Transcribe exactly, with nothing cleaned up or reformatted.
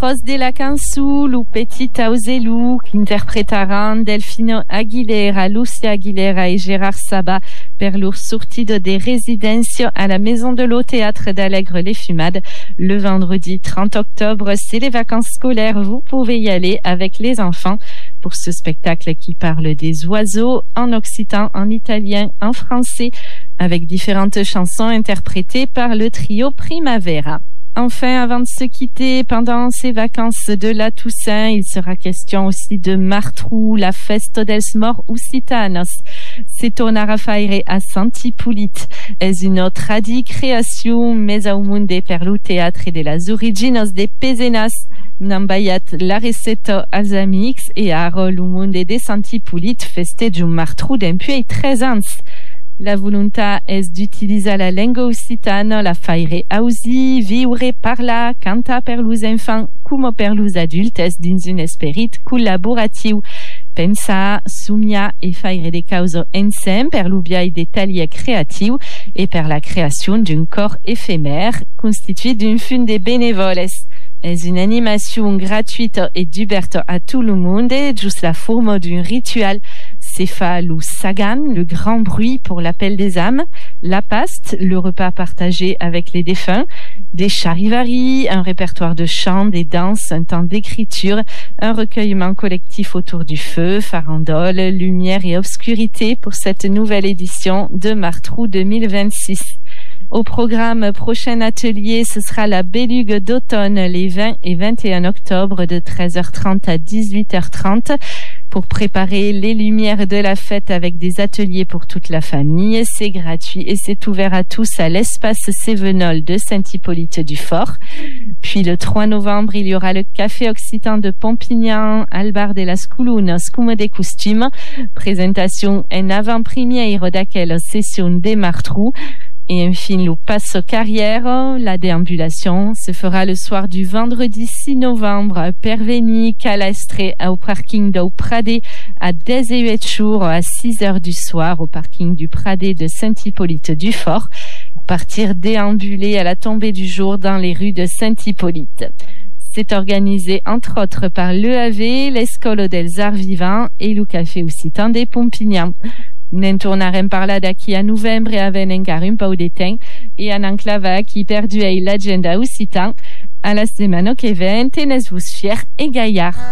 Ros de la Cansu, Lu Petita Ozelu, che interpretaran Delfino Aguilera, Lucia Aguilera et Gérard Sabat per leur sortido de Residencio à la Maison de l'Eau Théâtre d'Allègre-les-Fumades le vendredi trente octobre. C'est les vacances scolaires, vous pouvez y aller avec les enfants pour ce spectacle qui parle des oiseaux en occitan, en italien, en français, avec différentes chansons interprétées par le trio Primavera. Enfin, avant de se quitter, pendant ces vacances de la Toussaint, il sera question aussi de Martrou, la Festa dels Morts Occitanos. Se tornarà a faire a Sant'Hippolyte. Es una tradicreació més au munde per lo teatre de las originas de Pezenas. N'han baiat la receta als amics e ara lo munde de Sant'Hippolyte festeja un Martrou d'empuei tres ans. La volontat és d'utilitzar la llengua occitana, la faire ausi, viure, parlar, cantar per los enfants com per los adultes dins un esperit col·laboratiu. Pensar, somiar e faire des causes ensemble per l'ubiai de taller creatiu et per la création d'un corps éphémère constitué d'une fune de bénévoles. C'est une animation gratuite et ouverte à tout le monde, juste la forme d'un rituel. C'est fa le sagan, le grand bruit pour l'appel des âmes, la paste, le repas partagé avec les défunts, des charivaris, un répertoire de chants, des danses, un temps d'écriture, un recueillement collectif autour du feu, farandole, lumière et obscurité pour cette nouvelle édition de Martrou deux mille vingt-six. Au programme prochain atelier, ce sera la Bélugue d'automne les vingt et vingt et un octobre de treize heures trente à dix-huit heures trente pour préparer les lumières de la fête avec des ateliers pour toute la famille. C'est gratuit et c'est ouvert à tous à l'espace Cévenol de Saint-Hippolyte-du-Fort. Puis le trois novembre, il y aura le Café Occitan de Pompignan, al bar de las Colunas, comme des costumes. Présentation en avant-première d'aquella session des Martrou. Et enfin, le passe carrière, la déambulation, se fera le soir du vendredi six novembre, Perveni, Calastre, au parking d'au Pradé, à dix-huit jours, à six heures du soir, au parking du Pradé de Saint-Hippolyte-du-Fort, pour partir déambuler à la tombée du jour dans les rues de Saint-Hippolyte. C'est organisé entre autres par l'E A V, l'Escolo dels Arts Vivants et le Café Occitan de Pompignan. Ne tornarem parlar d'aquí a novembre havent encara un pau de temps e en enclava qui perduei l'agenda occitan a la setmana que ven, tenez-vos fiers et gaillards.